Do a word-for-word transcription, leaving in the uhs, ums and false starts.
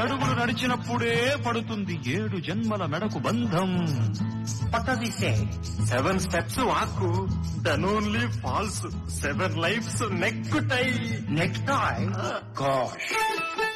ఏడడుగులు నడిచినప్పుడే పడుతుంది ఏడు జన్మల మెడకు బంధం. పట్టదిసే సెవెన్ స్టెప్స్ వాక్కు then only falls seven lifes neck టై నెక్ టై. గాష్